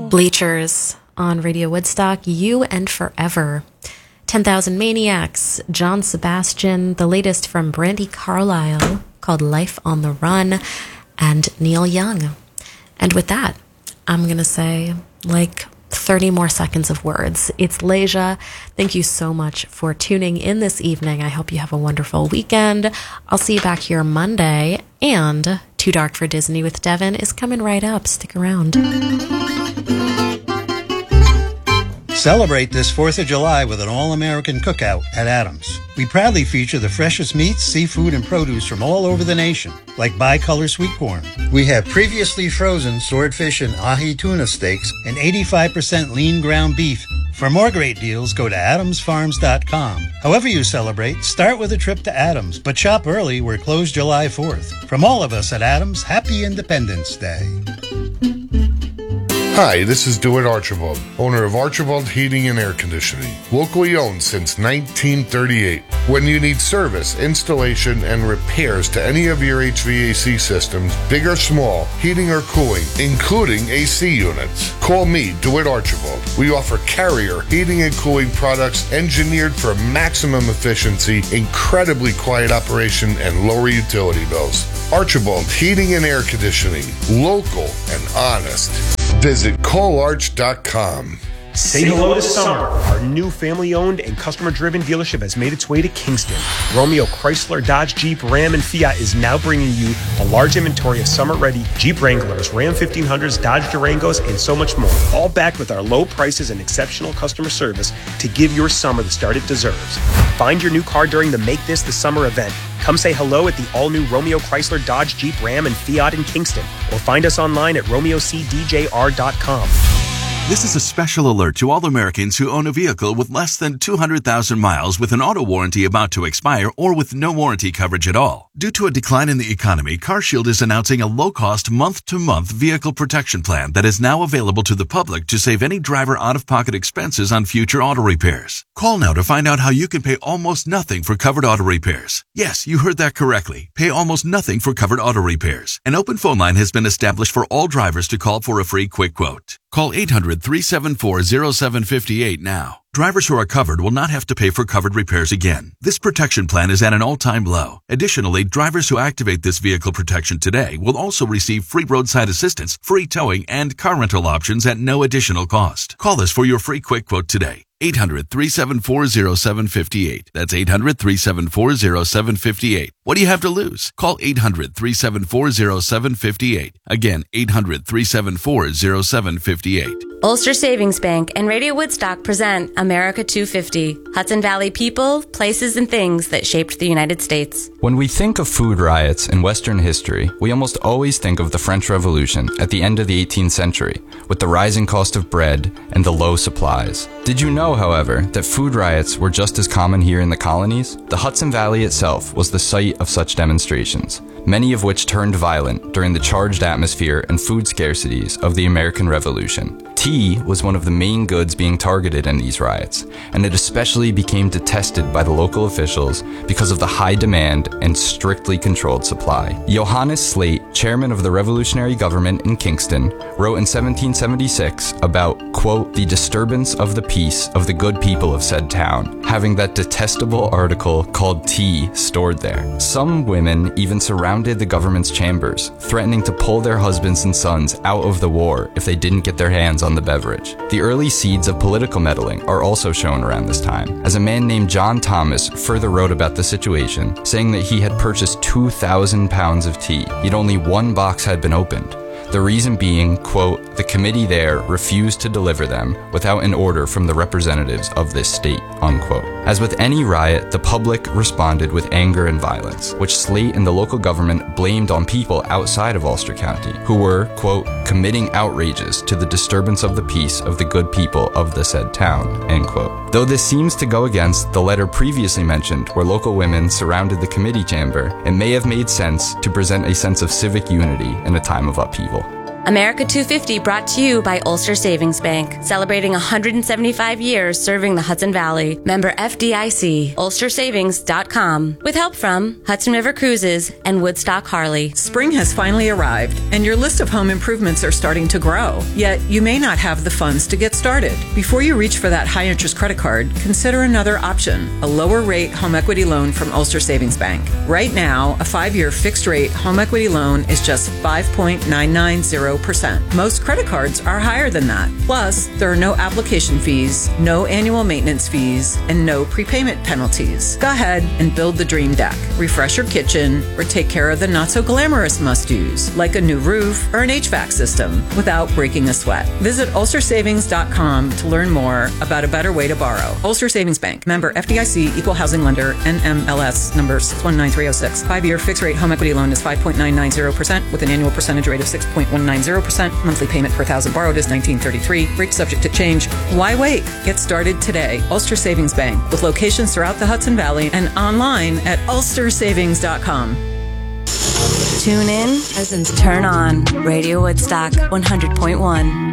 Bleachers on Radio Woodstock, You and Forever. 10,000 Maniacs, John Sebastian, the latest from Brandi Carlile called Life on the Run, and Neil Young. And with that, I'm going to say like 30 more seconds of words. It's Leja. Thank you so much for tuning in this evening. I hope you have a wonderful weekend. I'll see you back here Monday, and Too Dark for Disney with Devin is coming right up. Stick around. Celebrate this 4th of July with an all-American cookout at Adams. We proudly feature the freshest meats, seafood, and produce from all over the nation, like bicolor sweet corn. We have previously frozen swordfish and ahi tuna steaks and 85% lean ground beef. For more great deals, go to adamsfarms.com. However you celebrate, start with a trip to Adams, but shop early. We're closed July 4th. From all of us at Adams, happy Independence Day. Hi, this is DeWitt Archibald, owner of Archibald Heating and Air Conditioning, locally owned since 1938. When you need service, installation, and repairs to any of your HVAC systems, big or small, heating or cooling, including AC units, call me, DeWitt Archibald. We offer Carrier heating and cooling products engineered for maximum efficiency, incredibly quiet operation, and lower utility bills. Archibald Heating and Air Conditioning, local and honest. Visit callarch.com. Say hello to Summer. Our new family-owned and customer-driven dealership has made its way to Kingston. Romeo, Chrysler, Dodge, Jeep, Ram, and Fiat is now bringing you a large inventory of summer-ready Jeep Wranglers, Ram 1500s, Dodge Durangos, and so much more. All backed with our low prices and exceptional customer service to give your summer the start it deserves. Find your new car during the Make This the Summer event. Come say hello at the all-new Romeo, Chrysler, Dodge, Jeep, Ram, and Fiat in Kingston. Or find us online at romeocdjr.com. This is a special alert to all Americans who own a vehicle with less than 200,000 miles with an auto warranty about to expire or with no warranty coverage at all. Due to a decline in the economy, CarShield is announcing a low-cost month-to-month vehicle protection plan that is now available to the public to save any driver out-of-pocket expenses on future auto repairs. Call now to find out how you can pay almost nothing for covered auto repairs. Yes, you heard that correctly. Pay almost nothing for covered auto repairs. An open phone line has been established for all drivers to call for a free quick quote. Call 800-374-0758 now. Drivers who are covered will not have to pay for covered repairs again. This protection plan is at an all-time low. Additionally, drivers who activate this vehicle protection today will also receive free roadside assistance, free towing, and car rental options at no additional cost. Call us for your free quick quote today. 800-374-0758. That's 800-374-0758. What do you have to lose? Call 800-374-0758. Again, 800-374-0758. Ulster Savings Bank and Radio Woodstock present America 250, Hudson Valley people, places, and things that shaped the United States. When we think of food riots in Western history, we almost always think of the French Revolution at the end of the 18th century, with the rising cost of bread and the low supplies. Did you know, however, that food riots were just as common here in the colonies? The Hudson Valley itself was the site of such demonstrations, many of which turned violent during the charged atmosphere and food scarcities of the American Revolution. Tea was one of the main goods being targeted in these riots, and it especially became detested by the local officials because of the high demand and strictly controlled supply. Johannes Slate, chairman of the revolutionary government in Kingston, wrote in 1776 about, quote, the disturbance of the peace of the good people of said town, having that detestable article called tea stored there. Some women even surrounded the government's chambers, threatening to pull their husbands and sons out of the war if they didn't get their hands on the beverage. The early seeds of political meddling are also shown around this time, as a man named John Thomas further wrote about the situation, saying that he had purchased 2,000 pounds of tea, yet only one box had been opened. The reason being, quote, the committee there refused to deliver them without an order from the representatives of this state, unquote. As with any riot, the public responded with anger and violence, which Slate and the local government blamed on people outside of Ulster County, who were, quote, committing outrages to the disturbance of the peace of the good people of the said town, end quote. Though this seems to go against the letter previously mentioned where local women surrounded the committee chamber, it may have made sense to present a sense of civic unity in a time of upheaval. America 250 brought to you by Ulster Savings Bank, celebrating 175 years serving the Hudson Valley. Member FDIC, ulstersavings.com. With help from Hudson River Cruises and Woodstock Harley. Spring has finally arrived, and your list of home improvements are starting to grow. Yet, you may not have the funds to get started. Before you reach for that high-interest credit card, consider another option, a lower-rate home equity loan from Ulster Savings Bank. Right now, a 5-year fixed-rate home equity loan is just 5.990%. Most credit cards are higher than that. Plus, there are no application fees, no annual maintenance fees, and no prepayment penalties. Go ahead and build the dream deck. Refresh your kitchen or take care of the not-so-glamorous must-dos, like a new roof or an HVAC system, without breaking a sweat. Visit ulstersavings.com to learn more about a better way to borrow. Ulster Savings Bank. Member FDIC, Equal Housing Lender, NMLS number 619306. 5-year fixed-rate home equity loan is 5.990% with an annual percentage rate of 6.190%. Monthly payment per thousand borrowed is $19.33. Rate subject to change. Why wait? Get started today. Ulster Savings Bank, with locations throughout the Hudson Valley and online at ulstersavings.com. Tune in, turn on Radio Woodstock 100.1.